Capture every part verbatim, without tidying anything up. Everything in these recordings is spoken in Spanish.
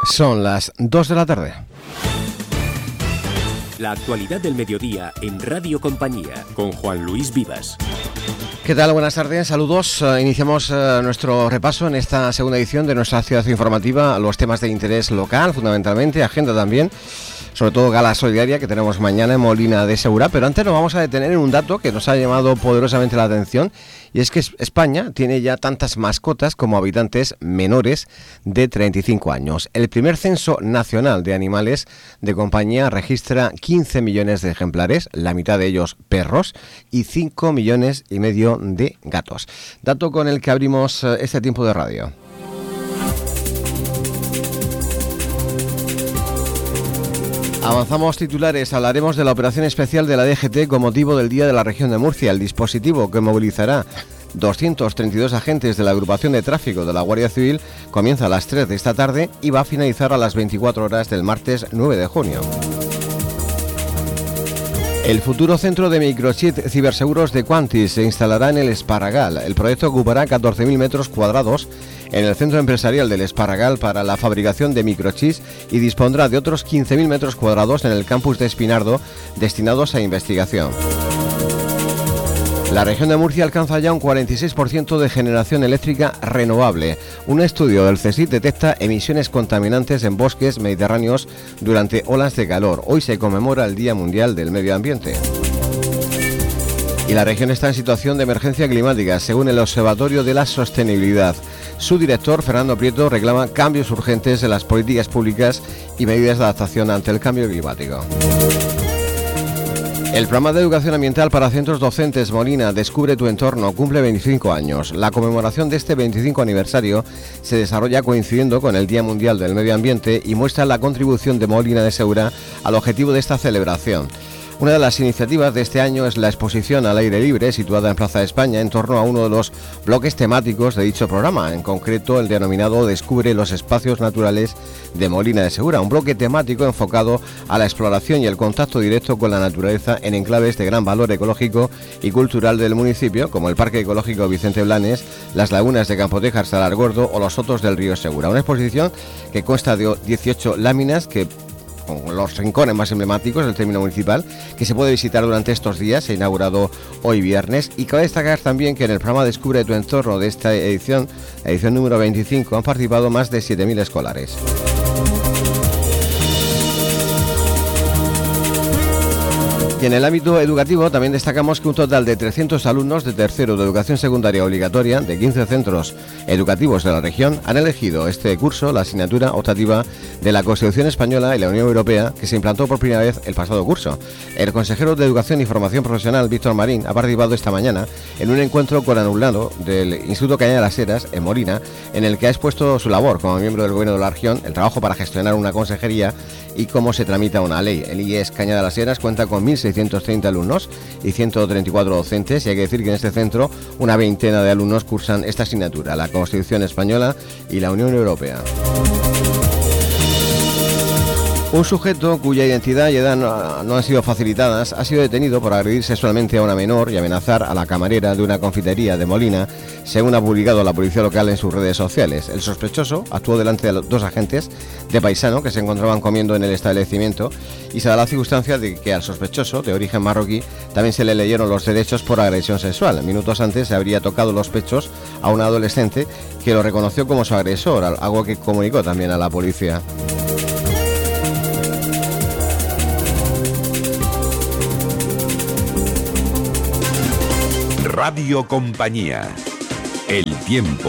Son las dos de la tarde. La actualidad del mediodía en Radio Compañía, con Juan Luis Vivas. ¿Qué tal? Buenas tardes, saludos. Uh, iniciamos uh, nuestro repaso en esta segunda edición de nuestra ciudad informativa, los temas de interés local, fundamentalmente, agenda también, sobre todo gala solidaria que tenemos mañana en Molina de Segura, pero antes nos vamos a detener en un dato que nos ha llamado poderosamente la atención, y es que España tiene ya tantas mascotas como habitantes menores de treinta y cinco años. El primer censo nacional de animales de compañía registra quince millones de ejemplares, la mitad de ellos perros, y cinco millones y medio de gatos. Dato con el que abrimos este tiempo de radio. Avanzamos titulares, hablaremos de la operación especial de la D G T con motivo del Día de la Región de Murcia, el dispositivo que movilizará doscientos treinta y dos agentes de la agrupación de tráfico de la Guardia Civil comienza a las tres de esta tarde y va a finalizar a las veinticuatro horas del martes nueve de junio. El futuro centro de microchip ciberseguros de Quantis se instalará en el Esparragal. El proyecto ocupará catorce mil metros cuadrados en el centro empresarial del Esparragal para la fabricación de microchips y dispondrá de otros quince mil metros cuadrados en el campus de Espinardo destinados a investigación. La región de Murcia alcanza ya un cuarenta y seis por ciento de generación eléctrica renovable. Un estudio del CSIC detecta emisiones contaminantes en bosques mediterráneos durante olas de calor. Hoy se conmemora el Día Mundial del Medio Ambiente. Y la región está en situación de emergencia climática, según el Observatorio de la Sostenibilidad. Su director, Fernando Prieto, reclama cambios urgentes en las políticas públicas y medidas de adaptación ante el cambio climático. El programa de educación ambiental para centros docentes Molina Descubre tu entorno cumple veinticinco años. La conmemoración de este veinticinco aniversario se desarrolla coincidiendo con el Día Mundial del Medio Ambiente y muestra la contribución de Molina de Segura al objetivo de esta celebración. Una de las iniciativas de este año es la exposición al aire libre situada en Plaza de España en torno a uno de los bloques temáticos de dicho programa, en concreto el denominado Descubre los espacios naturales de Molina de Segura, un bloque temático enfocado a la exploración y el contacto directo con la naturaleza en enclaves de gran valor ecológico y cultural del municipio, como el Parque Ecológico Vicente Blanes, las lagunas de Campotejas, Salar Gordo o los sotos del río Segura. Una exposición que consta de dieciocho láminas que con los rincones más emblemáticos del término municipal, que se puede visitar durante estos días. Se ha inaugurado hoy viernes y cabe destacar también que en el programa Descubre tu entorno de esta edición, la edición número veinticinco, han participado más de siete mil escolares. Y en el ámbito educativo también destacamos que un total de trescientos alumnos de tercero de educación secundaria obligatoria de quince centros educativos de la región han elegido este curso la asignatura optativa de la Constitución Española y la Unión Europea, que se implantó por primera vez el pasado curso. El consejero de Educación y Formación Profesional, Víctor Marín, ha participado esta mañana en un encuentro con alumnado del Instituto Cañada de las Heras, en Molina, en el que ha expuesto su labor como miembro del Gobierno de la región, el trabajo para gestionar una consejería y cómo se tramita una ley. El I E S Cañada de las Heras cuenta con mil seiscientos treinta alumnos y ciento treinta y cuatro docentes, y hay que decir que en este centro una veintena de alumnos cursan esta asignatura, la Constitución Española y la Unión Europea. Un sujeto cuya identidad y edad no, no han sido facilitadas ha sido detenido por agredir sexualmente a una menor y amenazar a la camarera de una confitería de Molina, según ha publicado la policía local en sus redes sociales. El sospechoso actuó delante de los dos agentes de paisano que se encontraban comiendo en el establecimiento, y se da la circunstancia de que al sospechoso, de origen marroquí, también se le leyeron los derechos por agresión sexual. Minutos antes se habría tocado los pechos a una adolescente que lo reconoció como su agresor, algo que comunicó también a la policía. Radio Compañía. El tiempo.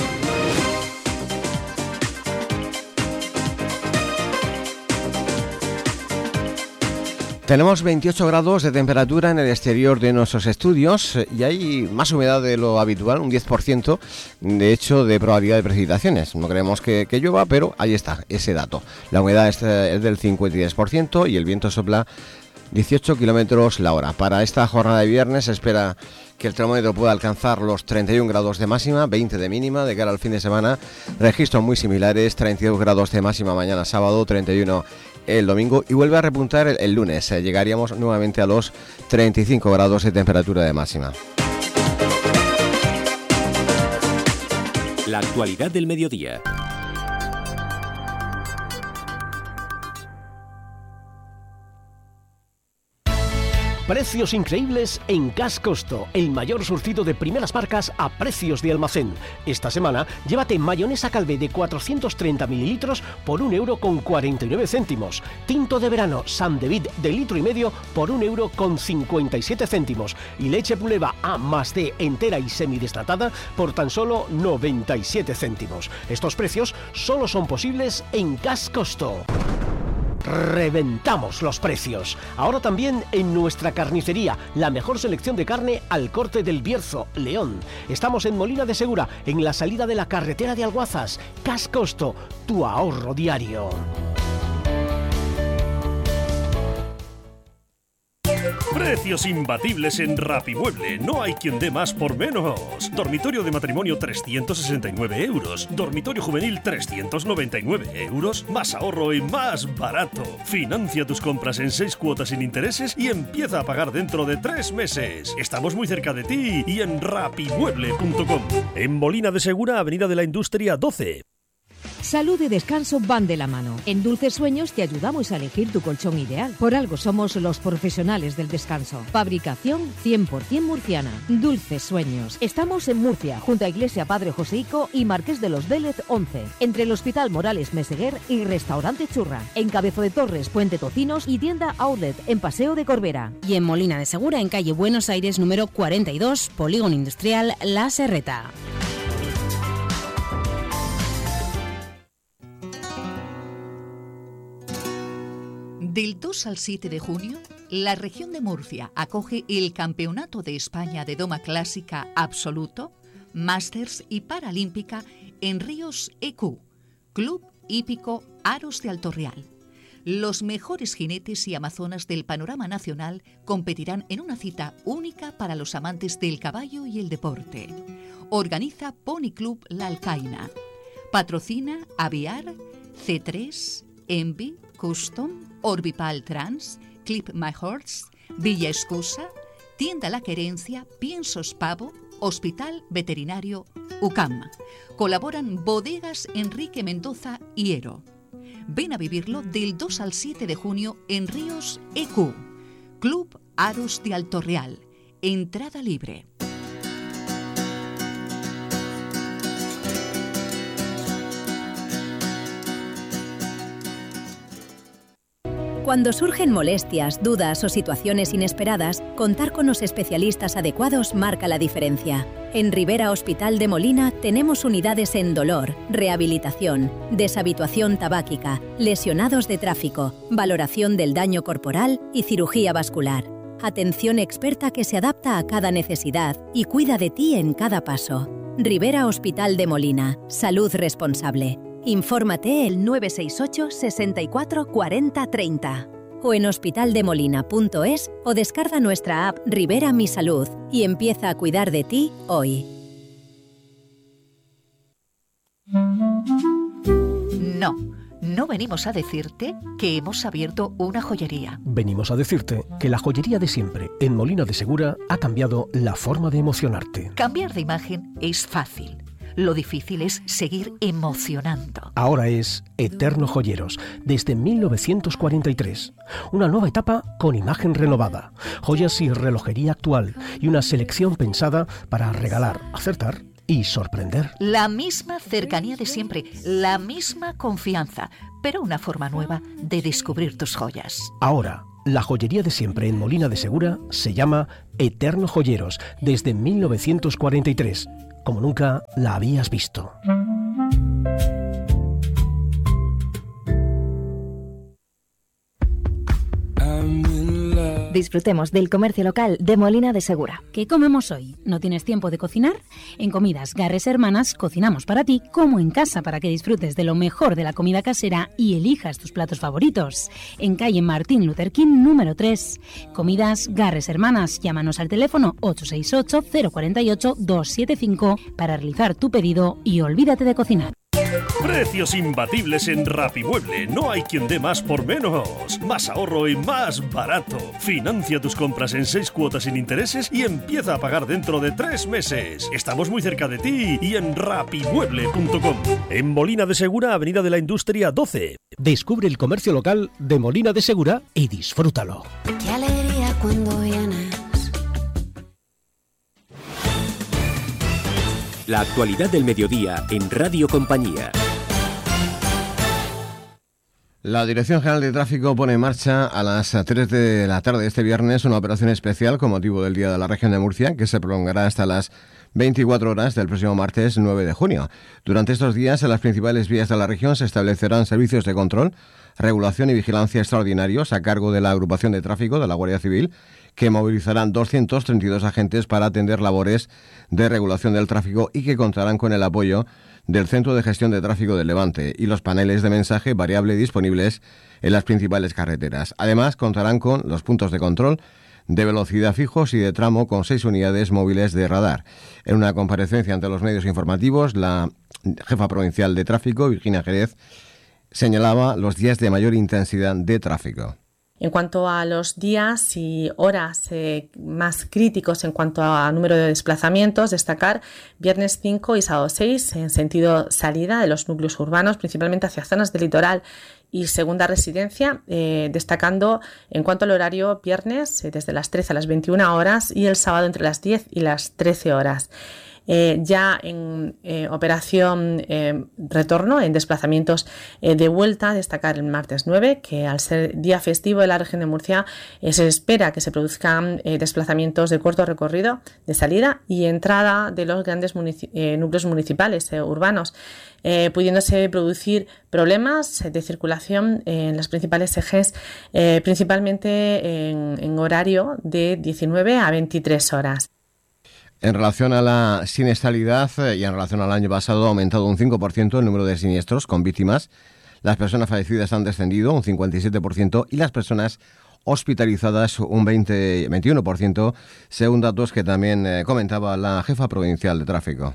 Tenemos veintiocho grados de temperatura en el exterior de nuestros estudios y hay más humedad de lo habitual, un diez por ciento de hecho de probabilidad de precipitaciones. No creemos que, que llueva, pero ahí está ese dato. La humedad es, es del cincuenta y tres por ciento y el viento sopla dieciocho kilómetros la hora. Para esta jornada de viernes se espera que el termómetro pueda alcanzar los treinta y un grados de máxima, veinte de mínima. De cara al fin de semana, registros muy similares, treinta y dos grados de máxima mañana sábado, treinta y uno el domingo, y vuelve a repuntar el, el lunes. Eh, llegaríamos nuevamente a los treinta y cinco grados de temperatura de máxima. La actualidad del mediodía. Precios increíbles en Cash Costo, el mayor surtido de primeras marcas a precios de almacén. Esta semana, llévate mayonesa Calvé de cuatrocientos treinta mililitros por un euro con cuarenta y nueve céntimos. Tinto de verano San David de litro y medio por un euro con cincuenta y siete céntimos. Y leche Puleva A más D entera y semidesnatada por tan solo noventa y siete céntimos. Estos precios solo son posibles en Cash Costo. Reventamos los precios. Ahora también en nuestra carnicería, la mejor selección de carne al corte del Bierzo, León. Estamos en Molina de Segura, en la salida de la carretera de Alguazas. Cash Costo, tu ahorro diario. Precios imbatibles en Rapimueble. No hay quien dé más por menos. Dormitorio de matrimonio trescientos sesenta y nueve euros. Dormitorio juvenil trescientos noventa y nueve euros. Más ahorro y más barato. Financia tus compras en seis cuotas sin intereses y empieza a pagar dentro de tres meses. Estamos muy cerca de ti y en rapimueble punto com. En Molina de Segura, Avenida de la Industria doce. Salud y descanso van de la mano. En Dulces Sueños te ayudamos a elegir tu colchón ideal. Por algo somos los profesionales del descanso. Fabricación cien por ciento murciana. Dulces Sueños. Estamos en Murcia, junto a Iglesia Padre Joseico y Marqués de los Vélez once. Entre el Hospital Morales Meseguer y Restaurante Churra. En Cabezo de Torres, Puente Tocinos y tienda Outlet en Paseo de Corbera. Y en Molina de Segura, en calle Buenos Aires número cuarenta y dos, Polígono Industrial La Serreta. Del dos al siete de junio, la región de Murcia acoge el Campeonato de España de Doma Clásica Absoluto, Masters y Paralímpica en Ríos E Q, Club Hípico Aros de Alto Real. Los mejores jinetes y amazonas del panorama nacional competirán en una cita única para los amantes del caballo y el deporte. Organiza Pony Club La Alcaina. Patrocina Aviar, C tres, Envy, Custom, Orbipal Trans, Clip My Horse, Villa Escusa, Tienda La Querencia, Piensos Pavo, Hospital Veterinario U C A M. Colaboran Bodegas Enrique Mendoza y Ero. Ven a vivirlo del dos al siete de junio en Ríos E Q. Club Aros de Alto Real. Entrada libre. Cuando surgen molestias, dudas o situaciones inesperadas, contar con los especialistas adecuados marca la diferencia. En Rivera Hospital de Molina tenemos unidades en dolor, rehabilitación, deshabituación tabáquica, lesionados de tráfico, valoración del daño corporal y cirugía vascular. Atención experta que se adapta a cada necesidad y cuida de ti en cada paso. Rivera Hospital de Molina. Salud responsable. Infórmate el nueve seis ocho, sesenta y cuatro, cuarenta, treinta o en hospitaldemolina punto es o descarga nuestra app Rivera Mi Salud y empieza a cuidar de ti hoy. No, no venimos a decirte que hemos abierto una joyería. Venimos a decirte que la joyería de siempre en Molina de Segura ha cambiado la forma de emocionarte. Cambiar de imagen es fácil. Lo difícil es seguir emocionando. Ahora es Eterno Joyeros, desde mil novecientos cuarenta y tres. Una nueva etapa con imagen renovada, joyas y relojería actual y una selección pensada para regalar, acertar y sorprender. La misma cercanía de siempre, la misma confianza, pero una forma nueva de descubrir tus joyas. Ahora, la joyería de siempre en Molina de Segura se llama Eterno Joyeros, desde mil novecientos cuarenta y tres. Como nunca la habías visto. Disfrutemos del comercio local de Molina de Segura. ¿Qué comemos hoy? ¿No tienes tiempo de cocinar? En Comidas Garres Hermanas cocinamos para ti como en casa para que disfrutes de lo mejor de la comida casera y elijas tus platos favoritos. En calle Martín Luther King número tres. Comidas Garres Hermanas. Llámanos al teléfono ocho seis ocho, cero cuatro ocho, dos siete cinco para realizar tu pedido y olvídate de cocinar. Precios imbatibles en Rapimueble. No hay quien dé más por menos. Más ahorro y más barato. Financia tus compras en seis cuotas sin intereses y empieza a pagar dentro de tres meses. Estamos muy cerca de ti y en rapimueble punto com. En Molina de Segura, Avenida de la Industria doce. Descubre el comercio local de Molina de Segura y disfrútalo. Qué alegría cuando ya La actualidad del mediodía en Radio Compañía. La Dirección General de Tráfico pone en marcha a las tres de la tarde de este viernes una operación especial con motivo del Día de la Región de Murcia, que se prolongará hasta las veinticuatro horas del próximo martes nueve de junio. Durante estos días, en las principales vías de la región se establecerán servicios de control, regulación y vigilancia extraordinarios a cargo de la Agrupación de Tráfico de la Guardia Civil, que movilizarán doscientos treinta y dos agentes para atender labores de regulación del tráfico y que contarán con el apoyo del Centro de Gestión de Tráfico del Levante y los paneles de mensaje variable disponibles en las principales carreteras. Además, contarán con los puntos de control de velocidad fijos y de tramo con seis unidades móviles de radar. En una comparecencia ante los medios informativos, la jefa provincial de tráfico, Virginia Jerez, señalaba los días de mayor intensidad de tráfico. En cuanto a los días y horas eh, más críticos en cuanto a número de desplazamientos, destacar viernes cinco y sábado seis en sentido salida de los núcleos urbanos, principalmente hacia zonas del litoral y segunda residencia, eh, destacando en cuanto al horario viernes eh, desde las trece a las veintiuna horas y el sábado entre las diez y las trece horas. Eh, ya en eh, operación eh, retorno, en desplazamientos eh, de vuelta, destacar el martes nueve, que al ser día festivo de la región de Murcia eh, se espera que se produzcan eh, desplazamientos de corto recorrido de salida y entrada de los grandes munici- eh, núcleos municipales eh, urbanos, eh, pudiéndose producir problemas de circulación en los principales ejes, eh, principalmente en, en horario de diecinueve a veintitrés horas. En relación a la siniestralidad y en relación al año pasado ha aumentado un cinco por ciento el número de siniestros con víctimas. Las personas fallecidas han descendido un cincuenta y siete por ciento y las personas hospitalizadas un veinte, veintiuno por ciento, según datos que también eh, comentaba la jefa provincial de tráfico.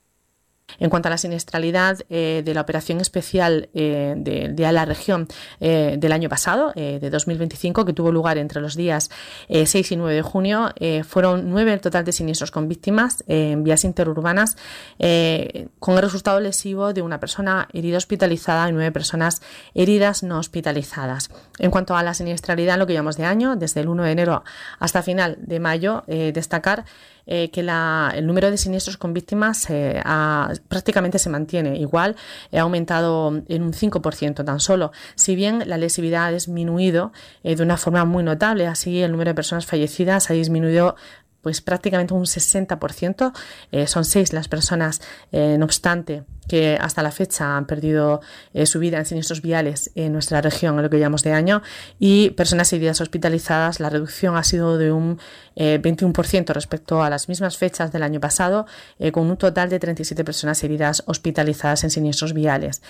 En cuanto a la siniestralidad eh, de la operación especial eh, de, de la región eh, del año pasado, eh, de dos mil veinticinco, que tuvo lugar entre los días eh, seis y nueve de junio, eh, fueron nueve el total de siniestros con víctimas eh, en vías interurbanas, eh, con el resultado lesivo de una persona herida hospitalizada y nueve personas heridas no hospitalizadas. En cuanto a la siniestralidad en lo que llevamos de año, desde el uno de enero hasta final de mayo, eh, destacar Eh, que la, el número de siniestros con víctimas eh, ha, prácticamente se mantiene igual, eh, ha aumentado en un cinco por ciento tan solo, si bien la lesividad ha disminuido eh, de una forma muy notable. Así el número de personas fallecidas ha disminuido pues prácticamente un sesenta por ciento, eh, son seis las personas, eh, no obstante, que hasta la fecha han perdido eh, su vida en siniestros viales en nuestra región en lo que llevamos de año, y personas heridas hospitalizadas, la reducción ha sido de un eh, veintiuno por ciento respecto a las mismas fechas del año pasado, eh, con un total de treinta y siete personas heridas hospitalizadas en siniestros viales.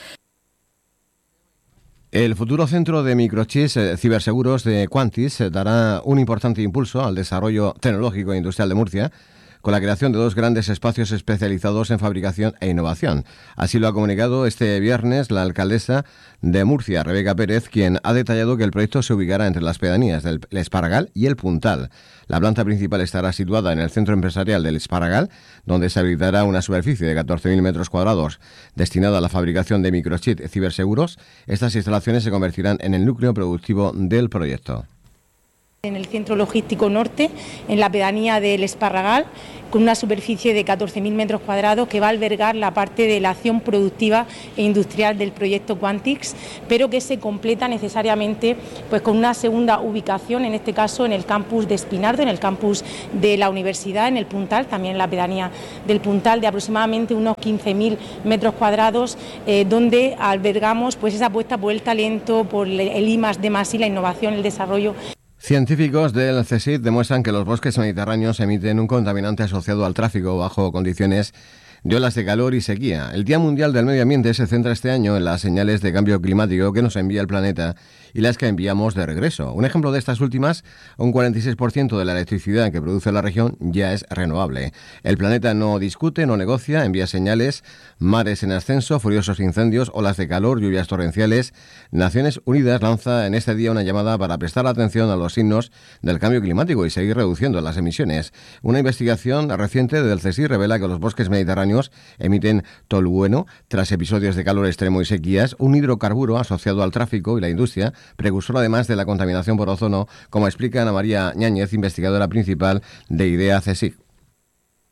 El futuro centro de microchips eh, ciberseguros de Quantis eh, dará un importante impulso al desarrollo tecnológico e industrial de Murcia, con la creación de dos grandes espacios especializados en fabricación e innovación. Así lo ha comunicado este viernes la alcaldesa de Murcia, Rebeca Pérez, quien ha detallado que el proyecto se ubicará entre las pedanías del Esparragal y el Puntal. La planta principal estará situada en el centro empresarial del Esparragal, donde se habilitará una superficie de catorce mil metros cuadrados destinada a la fabricación de microchips ciberseguros. Estas instalaciones se convertirán en el núcleo productivo del proyecto. En el centro logístico norte, en la pedanía del Esparragal, con una superficie de catorce mil metros cuadrados que va a albergar la parte de la acción productiva e industrial del proyecto Quantix, pero que se completa necesariamente pues, con una segunda ubicación, en este caso en el campus de Espinardo, en el campus de la universidad, en el Puntal, también en la pedanía del Puntal, de aproximadamente unos quince mil metros cuadrados, eh, donde albergamos pues, esa apuesta por el talento, por el I más D más I, la innovación, el desarrollo. Científicos del CSIC demuestran que los bosques mediterráneos emiten un contaminante asociado al tráfico bajo condiciones de olas de calor y sequía. El Día Mundial del Medio Ambiente se centra este año en las señales de cambio climático que nos envía el planeta y las que enviamos de regreso. Un ejemplo de estas últimas, un cuarenta y seis por ciento de la electricidad que produce la región ya es renovable. El planeta no discute, no negocia, envía señales, mares en ascenso, furiosos incendios, olas de calor, lluvias torrenciales. Naciones Unidas lanza en este día una llamada para prestar atención a los signos del cambio climático y seguir reduciendo las emisiones. Una investigación reciente del CSIC revela que los bosques mediterráneos emiten tolueno tras episodios de calor extremo y sequías, un hidrocarburo asociado al tráfico y la industria, precursor además de la contaminación por ozono, como explica Ana María Ñáñez, investigadora principal de IDEA CSIC.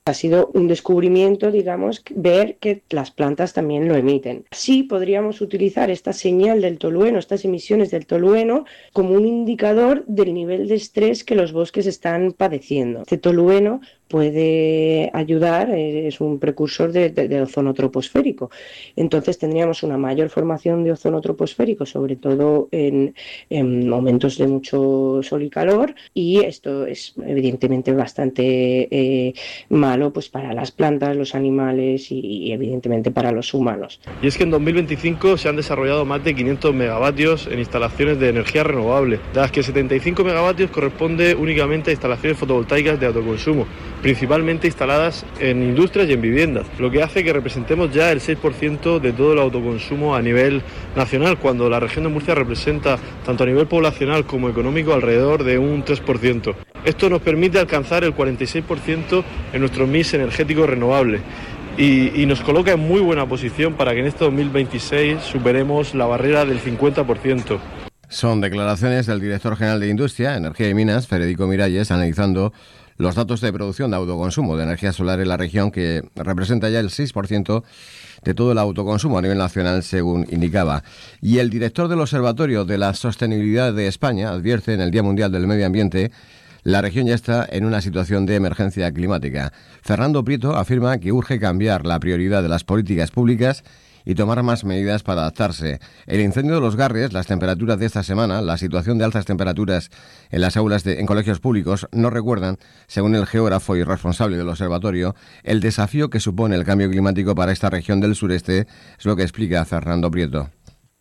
Ha sido un descubrimiento, digamos, ver que las plantas también lo emiten. Sí podríamos utilizar esta señal del tolueno, estas emisiones del tolueno, como un indicador del nivel de estrés que los bosques están padeciendo. Este tolueno puede ayudar, es un precursor de, de, de ozono troposférico. Entonces tendríamos una mayor formación de ozono troposférico, sobre todo en, en momentos de mucho sol y calor, y esto es evidentemente bastante eh, malo pues para las plantas, los animales y, y evidentemente para los humanos. Y es que en dos mil veinticinco se han desarrollado más de quinientos megavatios en instalaciones de energía renovable, de las que setenta y cinco megavatios corresponde únicamente a instalaciones fotovoltaicas de autoconsumo, principalmente instaladas en industrias y en viviendas, lo que hace que representemos ya el seis por ciento de todo el autoconsumo a nivel nacional, cuando la región de Murcia representa, tanto a nivel poblacional como económico, alrededor de un tres por ciento. Esto nos permite alcanzar el cuarenta y seis por ciento en nuestro mix energético renovable y, y nos coloca en muy buena posición para que en este dos mil veintiséis superemos la barrera del cincuenta por ciento. Son declaraciones del director general de Industria, Energía y Minas, Federico Miralles, analizando los datos de producción de autoconsumo de energía solar en la región, que representa ya el seis por ciento de todo el autoconsumo a nivel nacional, según indicaba. Y el director del Observatorio de la Sostenibilidad de España advierte en el Día Mundial del Medio Ambiente: la región ya está en una situación de emergencia climática. Fernando Prieto afirma que urge cambiar la prioridad de las políticas públicas y tomar más medidas para adaptarse. El incendio de los Garres, las temperaturas de esta semana, la situación de altas temperaturas en las aulas de, en colegios públicos no recuerdan, según el geógrafo y responsable del observatorio, el desafío que supone el cambio climático para esta región del sureste, es lo que explica Fernando Prieto.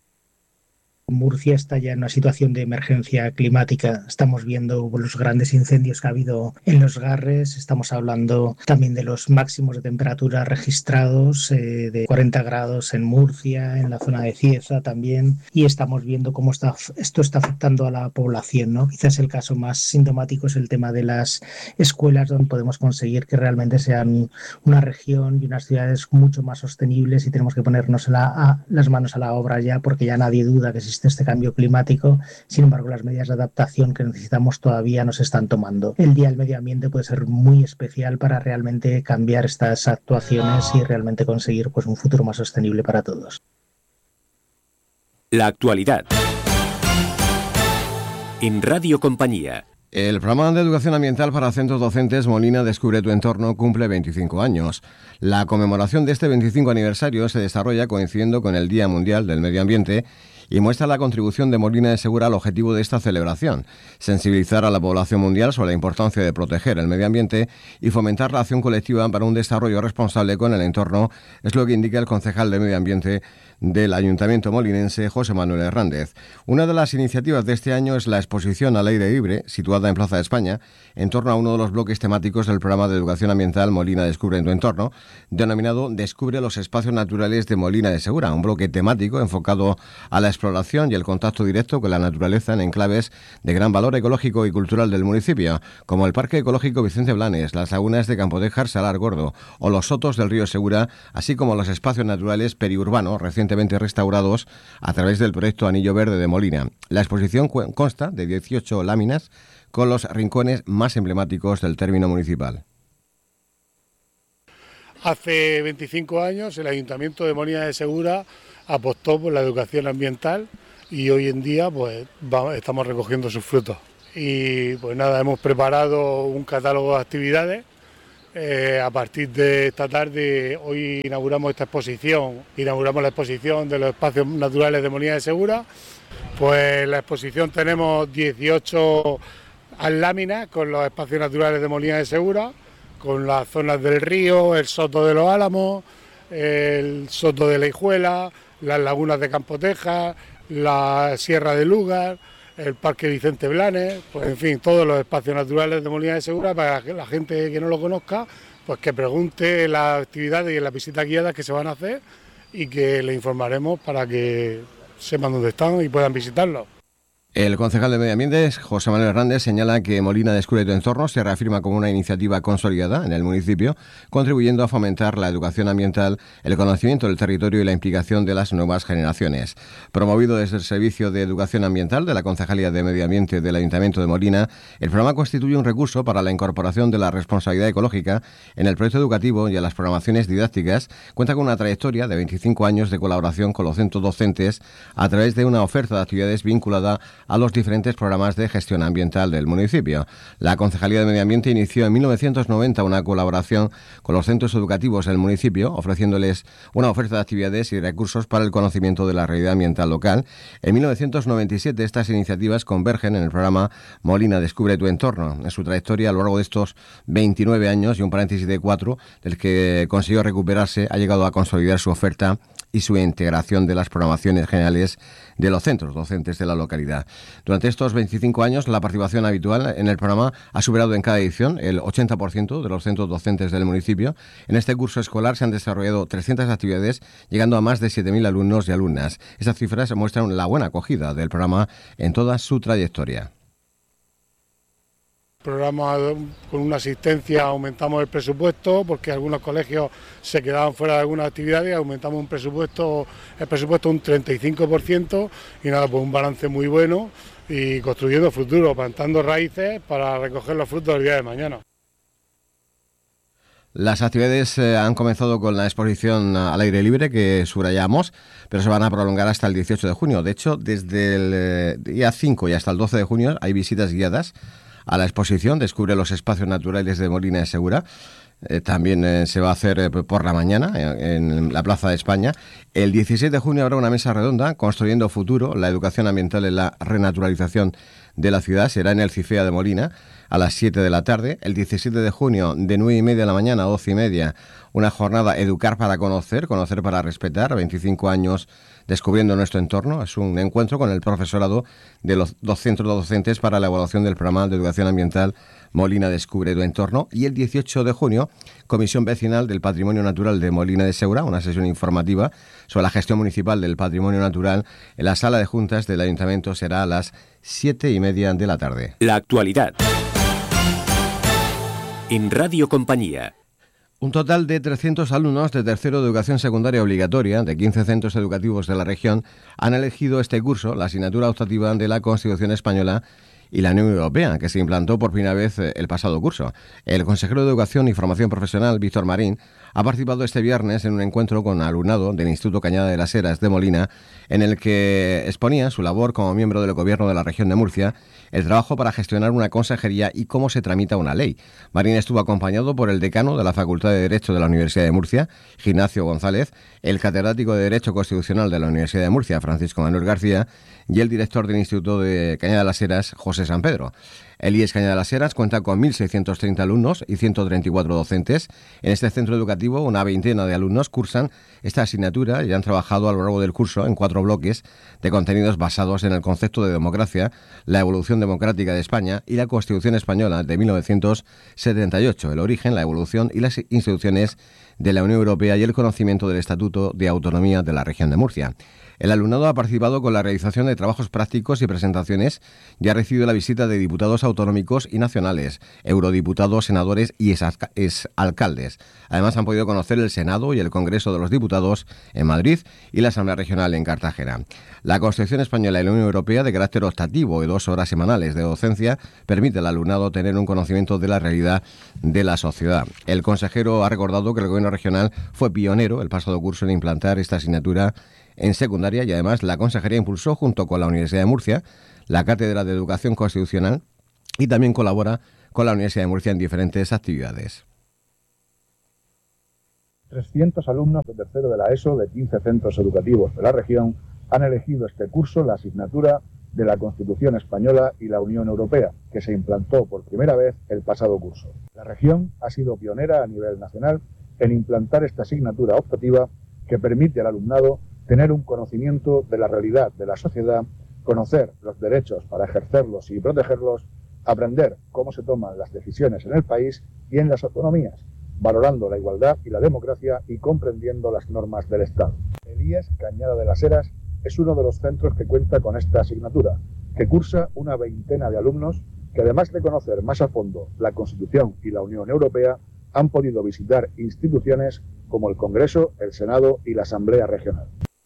Murcia está ya en una situación de emergencia climática. Estamos viendo los grandes incendios que ha habido en los Garres. Estamos hablando también de los máximos de temperatura registrados, eh, de cuarenta grados en Murcia, en la zona de Cieza también. Y estamos viendo cómo está, esto está afectando a la población, ¿no? Quizás el caso más sintomático es el tema de las escuelas, donde podemos conseguir que realmente sean una región y unas ciudades mucho más sostenibles, y tenemos que ponernos la, a, las manos a la obra ya, porque ya nadie duda que existe este cambio climático. Sin embargo, las medidas de adaptación que necesitamos todavía no se están tomando. El Día del Medio Ambiente puede ser muy especial para realmente cambiar estas actuaciones y realmente conseguir pues un futuro más sostenible para todos. La actualidad en Radio Compañía. El programa de educación ambiental para centros docentes Molina Descubre tu Entorno cumple veinticinco años. La conmemoración de este veinticinco aniversario se desarrolla coincidiendo con el Día Mundial del Medio Ambiente y muestra la contribución de Molina de Segura al objetivo de esta celebración: sensibilizar a la población mundial sobre la importancia de proteger el medio ambiente y fomentar la acción colectiva para un desarrollo responsable con el entorno, es lo que indica el concejal de Medio Ambiente del Ayuntamiento molinense, José Manuel Hernández. Una de las iniciativas de este año es la exposición al aire libre, situada en Plaza de España, en torno a uno de los bloques temáticos del programa de educación ambiental Molina Descubre tu Entorno, denominado Descubre los espacios naturales de Molina de Segura, un bloque temático enfocado a la exploración y el contacto directo con la naturaleza en enclaves de gran valor ecológico y cultural del municipio, como el Parque Ecológico Vicente Blanes, las lagunas de Campodejar, Salar Gordo o los sotos del río Segura, así como los espacios naturales periurbanos recientemente restaurados a través del proyecto Anillo Verde de Molina. La exposición consta de dieciocho láminas con los rincones más emblemáticos del término municipal. Hace veinticinco años el Ayuntamiento de Molina de Segura apostó por la educación ambiental y hoy en día pues vamos, estamos recogiendo sus frutos. Y pues nada, hemos preparado un catálogo de actividades. Eh, a partir de esta tarde, hoy inauguramos esta exposición, inauguramos la exposición de los espacios naturales de Molina de Segura. Pues en la exposición tenemos dieciocho láminas con los espacios naturales de Molina de Segura, con las zonas del río, el soto de los Álamos, el soto de la Hijuela, las lagunas de Campoteja, la Sierra de Lugar, el Parque Vicente Blanes, pues en fin, todos los espacios naturales de Molina de Segura, para que la gente que no lo conozca, pues que pregunte las actividades y las visitas guiadas que se van a hacer y que le informaremos para que sepan dónde están y puedan visitarlos. El concejal de Medio Ambiente, José Manuel Hernández, señala que Molina Descubre tu Entorno se reafirma como una iniciativa consolidada en el municipio, contribuyendo a fomentar la educación ambiental, el conocimiento del territorio y la implicación de las nuevas generaciones. Promovido desde el Servicio de Educación Ambiental de la Concejalía de Medio Ambiente del Ayuntamiento de Molina, el programa constituye un recurso para la incorporación de la responsabilidad ecológica en el proyecto educativo y en las programaciones didácticas. Cuenta con una trayectoria de veinticinco años de colaboración con los centros docentes a través de una oferta de actividades vinculada a los diferentes programas de gestión ambiental del municipio. La Concejalía de Medio Ambiente inició en mil novecientos noventa una colaboración con los centros educativos del municipio, ofreciéndoles una oferta de actividades y recursos para el conocimiento de la realidad ambiental local. En mil novecientos noventa y siete estas iniciativas convergen en el programa Molina Descubre tu Entorno. En su trayectoria a lo largo de estos veintinueve años y un paréntesis de cuatro, del que consiguió recuperarse, ha llegado a consolidar su oferta y su integración de las programaciones generales de los centros docentes de la localidad. Durante estos veinticinco años, la participación habitual en el programa ha superado en cada edición el ochenta por ciento de los centros docentes del municipio. En este curso escolar se han desarrollado trescientas actividades, llegando a más de siete mil alumnos y alumnas. Estas cifras muestran la buena acogida del programa en toda su trayectoria. Programa con una asistencia, aumentamos el presupuesto porque algunos colegios se quedaban fuera de algunas actividades, aumentamos un presupuesto, el presupuesto un treinta y cinco por ciento y nada, pues un balance muy bueno y construyendo futuro, plantando raíces para recoger los frutos del día de mañana. Las actividades eh, han comenzado con la exposición al aire libre que subrayamos, pero se van a prolongar hasta el dieciocho de junio. De hecho, desde el eh, día cinco y hasta el doce de junio hay visitas guiadas a la exposición Descubre los espacios naturales de Molina de Segura. Eh, también eh, se va a hacer eh, por la mañana eh, en la Plaza de España. El dieciséis de junio habrá una mesa redonda Construyendo Futuro, la educación ambiental en la renaturalización de la ciudad. Será en el CIFEA de Molina a las siete de la tarde. El diecisiete de junio, de nueve y media de la mañana a doce y media, una jornada Educar para Conocer, Conocer para Respetar, veinticinco años descubriendo nuestro entorno. Es un encuentro con el profesorado de los dos centros docentes para la evaluación del programa de educación ambiental Molina Descubre tu Entorno. Y el dieciocho de junio, Comisión Vecinal del Patrimonio Natural de Molina de Segura, una sesión informativa sobre la gestión municipal del patrimonio natural en la sala de juntas del Ayuntamiento. Será a las siete y media de la tarde. La actualidad en Radio Compañía. Un total de trescientos alumnos de tercero de educación secundaria obligatoria de quince centros educativos de la región han elegido este curso, la asignatura optativa de la Constitución Española y la Unión Europea, que se implantó por primera vez el pasado curso. El consejero de Educación y Formación Profesional, Víctor Marín, ha participado este viernes en un encuentro con alumnado del Instituto Cañada de las Heras de Molina, en el que exponía su labor como miembro del Gobierno de la región de Murcia, el trabajo para gestionar una consejería y cómo se tramita una ley. Marín estuvo acompañado por el decano de la Facultad de Derecho de la Universidad de Murcia, Ignacio González, el catedrático de Derecho Constitucional de la Universidad de Murcia, Francisco Manuel García, y el director del Instituto de Cañada de las Heras, José San Pedro. El I E S Cañada de las Heras cuenta con mil seiscientos treinta alumnos y ciento treinta y cuatro docentes. En este centro educativo, una veintena de alumnos cursan esta asignatura y han trabajado a lo largo del curso en cuatro bloques de contenidos basados en el concepto de democracia, la evolución democrática de España y la Constitución Española de mil novecientos setenta y ocho, el origen, la evolución y las instituciones de la Unión Europea y el conocimiento del Estatuto de Autonomía de la Región de Murcia. El alumnado ha participado con la realización de trabajos prácticos y presentaciones y ha recibido la visita de diputados autonómicos y nacionales, eurodiputados, senadores y exalcaldes. Además, han podido conocer el Senado y el Congreso de los Diputados en Madrid y la Asamblea Regional en Cartagena. La Constitución Española y la Unión Europea, de carácter optativo y dos horas semanales de docencia, permite al alumnado tener un conocimiento de la realidad de la sociedad. El consejero ha recordado que el Gobierno regional fue pionero el pasado curso en implantar esta asignatura en secundaria y además la Consejería impulsó junto con la Universidad de Murcia la Cátedra de Educación Constitucional y también colabora con la Universidad de Murcia en diferentes actividades. trescientos alumnos de tercero de la ESO de quince centros educativos de la región han elegido este curso la asignatura de la Constitución Española y la Unión Europea, que se implantó por primera vez el pasado curso. La región ha sido pionera a nivel nacional en implantar esta asignatura optativa que permite al alumnado tener un conocimiento de la realidad de la sociedad, conocer los derechos para ejercerlos y protegerlos, aprender cómo se toman las decisiones en el país y en las autonomías, valorando la igualdad y la democracia y comprendiendo las normas del Estado. El I E S Cañada de las Heras es uno de los centros que cuenta con esta asignatura, que cursa una veintena de alumnos que, además de conocer más a fondo la Constitución y la Unión Europea, han podido visitar instituciones como el Congreso, el Senado y la Asamblea Regional.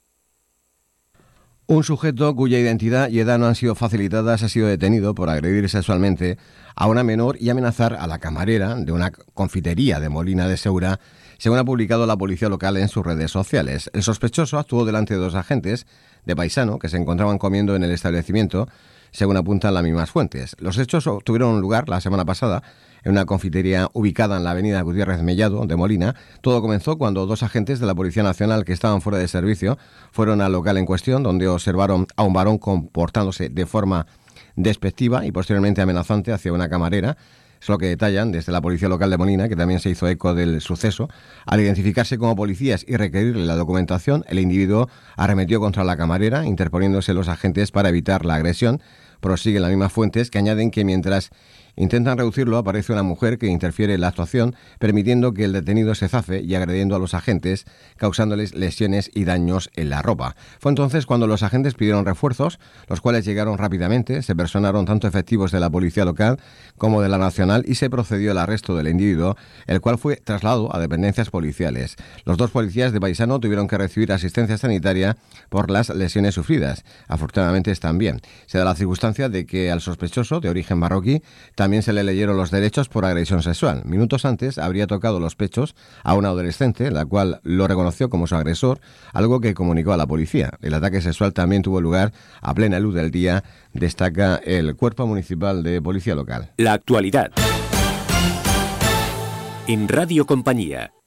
Un sujeto cuya identidad y edad no han sido facilitadas ha sido detenido por agredir sexualmente a una menor y amenazar a la camarera de una confitería de Molina de Segura, según ha publicado la policía local en sus redes sociales. El sospechoso actuó delante de dos agentes de paisano que se encontraban comiendo en el establecimiento, según apuntan las mismas fuentes. Los hechos tuvieron lugar la semana pasada en una confitería ubicada en la avenida Gutiérrez Mellado de Molina. Todo comenzó cuando dos agentes de la Policía Nacional que estaban fuera de servicio fueron al local en cuestión, donde observaron a un varón comportándose de forma despectiva y posteriormente amenazante hacia una camarera. Es lo que detallan desde la Policía Local de Molina, que también se hizo eco del suceso. Al identificarse como policías y requerirle la documentación, el individuo arremetió contra la camarera, interponiéndose los agentes para evitar la agresión. Prosiguen las mismas fuentes, que añaden que mientras intentan reducirlo, aparece una mujer que interfiere en la actuación, permitiendo que el detenido se zafe y agrediendo a los agentes, causándoles lesiones y daños en la ropa. Fue entonces cuando los agentes pidieron refuerzos, los cuales llegaron rápidamente. Se personaron tanto efectivos de la policía local como de la nacional y se procedió al arresto del individuo, el cual fue trasladado a dependencias policiales. Los dos policías de paisano tuvieron que recibir asistencia sanitaria por las lesiones sufridas. Afortunadamente están bien. Se da la circunstancia de que al sospechoso, de origen marroquí, también se le leyeron los derechos por agresión sexual. Minutos antes habría tocado los pechos a una adolescente, la cual lo reconoció como su agresor, algo que comunicó a la policía. El ataque sexual también tuvo lugar a plena luz del día, destaca el Cuerpo Municipal de Policía Local. La actualidad. En Radio Compañía.